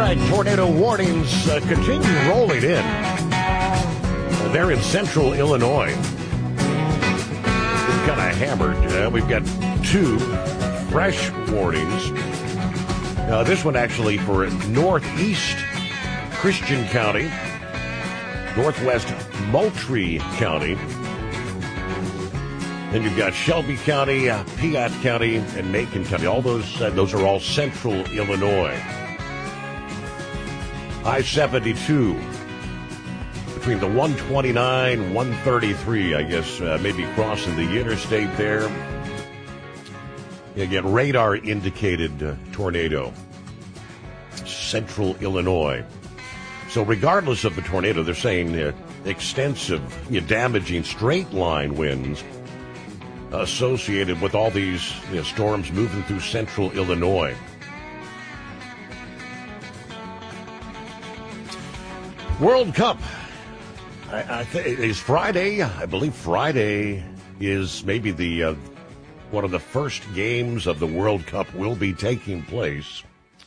right, tornado warnings continue rolling in. They're in central Illinois. It's kind of hammered. We've got two fresh warnings. This one actually for northeast Christian County, northwest Moultrie County. Then you've got Shelby County, Piatt County, and Macon County. All those are all central Illinois. I-72 between the 129, 133, I guess, maybe crossing the interstate there. Again, radar-indicated tornado. Central Illinois. So regardless of the tornado, they're saying extensive, damaging straight-line winds associated with all these storms moving through central Illinois. World Cup is Friday. I believe Friday is maybe the one of the first games of the World Cup will be taking place.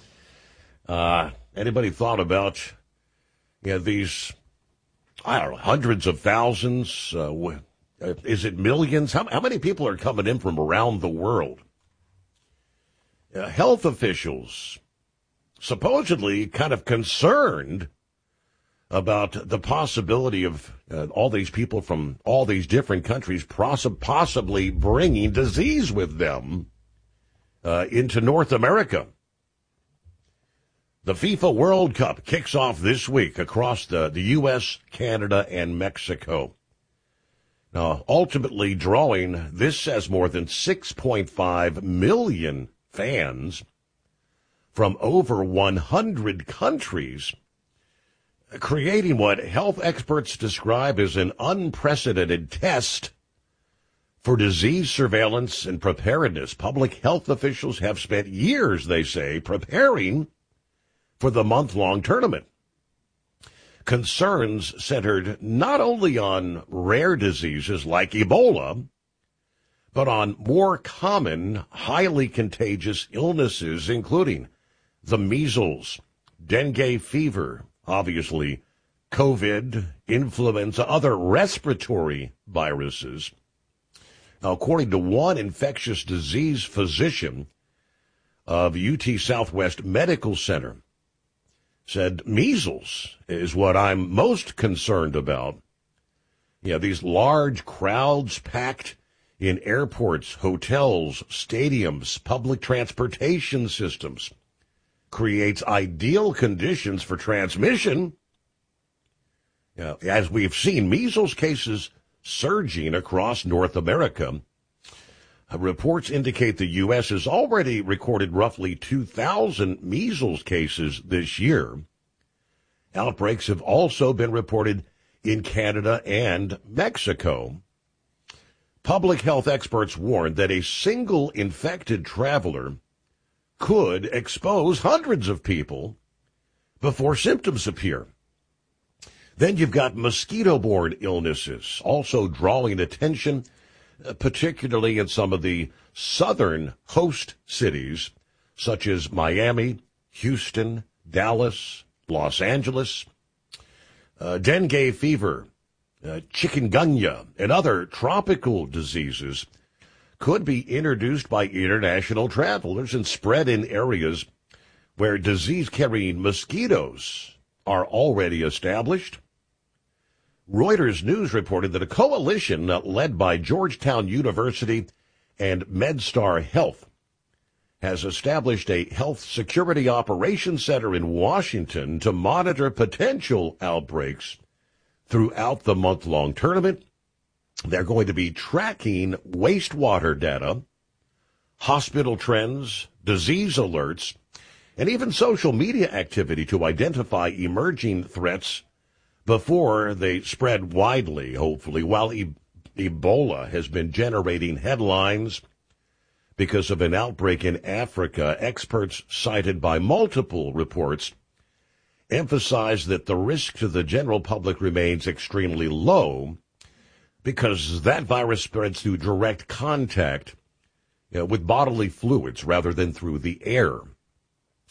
Anybody thought about these, I don't know, hundreds of thousands? Is it millions? How many people are coming in from around the world? Health officials supposedly kind of concerned about the possibility of all these people from all these different countries possibly bringing disease with them into North America. The FIFA World Cup kicks off this week across the U.S., Canada, and Mexico. Now, ultimately drawing, this has more than 6.5 million fans from over 100 countries, creating what health experts describe as an unprecedented test for disease surveillance and preparedness. Public health officials have spent years, they say, preparing for the month-long tournament. Concerns centered not only on rare diseases like Ebola, but on more common, highly contagious illnesses, including the measles, dengue fever, obviously COVID, influenza, other respiratory viruses. Now, according to one infectious disease physician of UT Southwest Medical Center, said measles is what I'm most concerned about. These large crowds packed in airports, hotels, stadiums, public transportation systems creates ideal conditions for transmission. As we've seen, measles cases surging across North America. Reports indicate the U.S. has already recorded roughly 2,000 measles cases this year. Outbreaks have also been reported in Canada and Mexico. Public health experts warned that a single infected traveler could expose hundreds of people before symptoms appear. Then you've got mosquito-borne illnesses also drawing attention, particularly in some of the southern host cities, such as Miami, Houston, Dallas, Los Angeles. Dengue fever, chikungunya, and other tropical diseases could be introduced by international travelers and spread in areas where disease-carrying mosquitoes are already established. Reuters News reported that a coalition led by Georgetown University and MedStar Health has established a health security operations center in Washington to monitor potential outbreaks throughout the month-long tournament. They're going to be tracking wastewater data, hospital trends, disease alerts, and even social media activity to identify emerging threats before they spread widely, hopefully. While Ebola has been generating headlines because of an outbreak in Africa, experts cited by multiple reports emphasize that the risk to the general public remains extremely low because that virus spreads through direct contact with bodily fluids rather than through the air.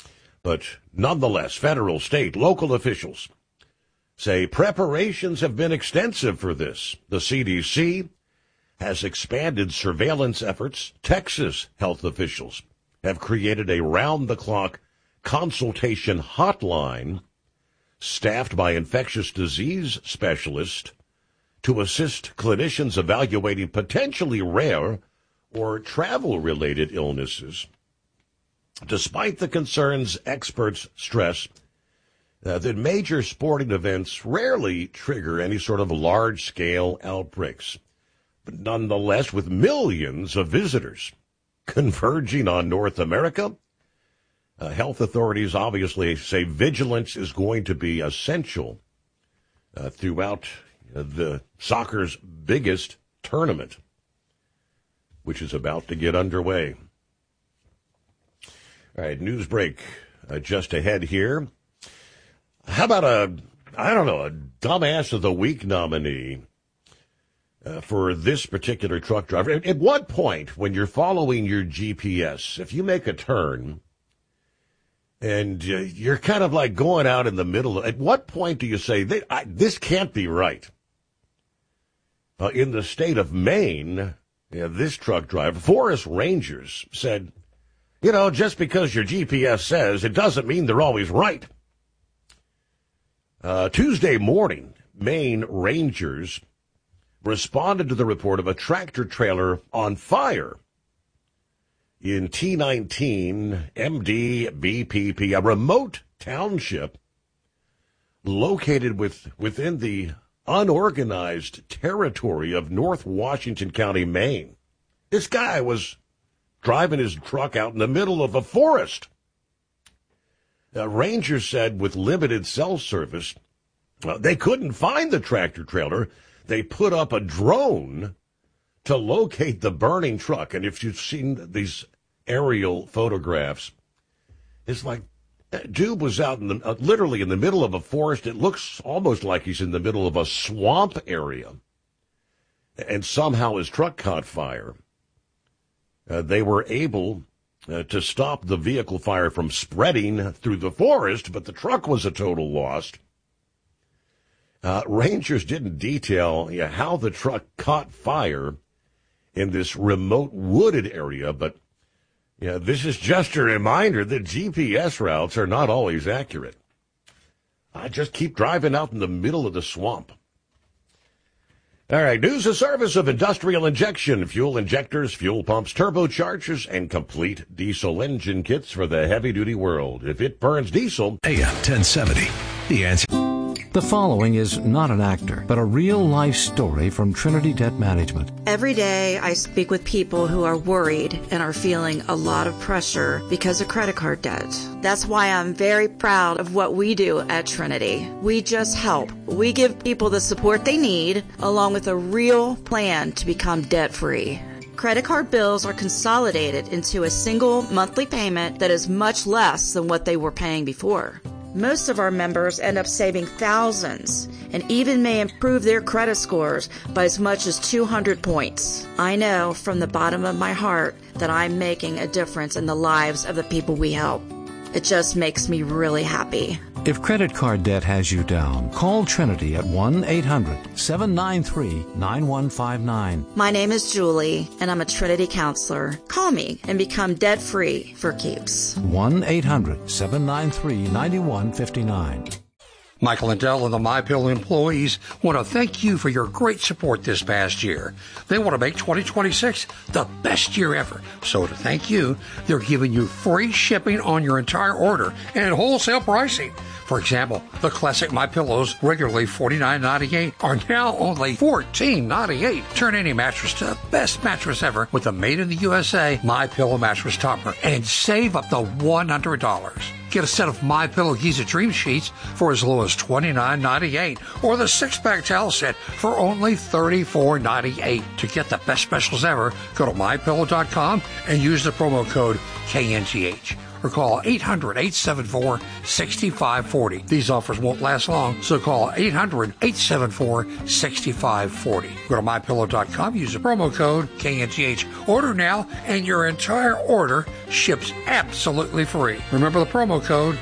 But nonetheless, federal, state, local officials say preparations have been extensive for this. The CDC has expanded surveillance efforts. Texas health officials have created a round-the-clock consultation hotline staffed by infectious disease specialists to assist clinicians evaluating potentially rare or travel-related illnesses. Despite the concerns, experts stress that major sporting events rarely trigger any sort of large-scale outbreaks. But nonetheless, with millions of visitors converging on North America, health authorities obviously say vigilance is going to be essential throughout the soccer's biggest tournament, which is about to get underway. All right, news break just ahead here. How about a dumbass of the week nominee for this particular truck driver? At what point, when you're following your GPS, if you make a turn and you're kind of like going out in the middle, at what point do you say, this can't be right? In the state of Maine, this truck driver, forest rangers, said, just because your GPS says, it doesn't mean they're always right. Tuesday morning, Maine rangers responded to the report of a tractor trailer on fire in T19 MD-BPP, a remote township located within the unorganized territory of North Washington County, Maine. This guy was driving his truck out in the middle of a forest. Rangers said with limited cell service, they couldn't find the tractor trailer. They put up a drone to locate the burning truck. And if you've seen these aerial photographs, it's like dude was out literally in the middle of a forest. It looks almost like he's in the middle of a swamp area. And somehow his truck caught fire. They were able to stop the vehicle fire from spreading through the forest, but the truck was a total loss. Rangers didn't detail how the truck caught fire in this remote wooded area, but this is just a reminder that GPS routes are not always accurate. I just keep driving out in the middle of the swamp. All right, news and service of Industrial Injection, fuel injectors, fuel pumps, turbochargers, and complete diesel engine kits for the heavy-duty world. If it burns diesel... AM 1070, The Answer. The following is not an actor, but a real-life story from Trinity Debt Management. Every day I speak with people who are worried and are feeling a lot of pressure because of credit card debt. That's why I'm very proud of what we do at Trinity. We just help. We give people the support they need, along with a real plan to become debt-free. Credit card bills are consolidated into a single monthly payment that is much less than what they were paying before. Most of our members end up saving thousands and even may improve their credit scores by as much as 200 points. I know from the bottom of my heart that I'm making a difference in the lives of the people we help. It just makes me really happy. If credit card debt has you down, call Trinity at 1-800-793-9159. My name is Julie, and I'm a Trinity counselor. Call me and become debt-free for keeps. 1-800-793-9159. Michael Lindell and the MyPillow employees want to thank you for your great support this past year. They want to make 2026 the best year ever. So to thank you, they're giving you free shipping on your entire order and wholesale pricing. For example, the classic MyPillows, regularly $49.98, are now only $14.98. Turn any mattress to the best mattress ever with a made-in-the-USA MyPillow mattress topper and save up to $100. Get a set of MyPillow Giza Dream Sheets for as low as $29.98 or the 6-pack towel set for only $34.98. To get the best specials ever, go to MyPillow.com and use the promo code KNTH. Or call 800-874-6540. These offers won't last long, so call 800-874-6540. Go to MyPillow.com, use the promo code KNTH. Order now, and your entire order ships absolutely free. Remember the promo code